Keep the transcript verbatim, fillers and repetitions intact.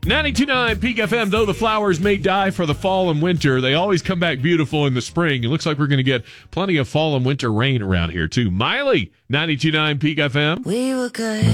ninety-two point nine Peak F M, though the flowers may die for the fall and winter, they always come back beautiful in the spring. It looks like we're going to get plenty of fall and winter rain around here, too. Miley, ninety-two point nine Peak F M. We were good.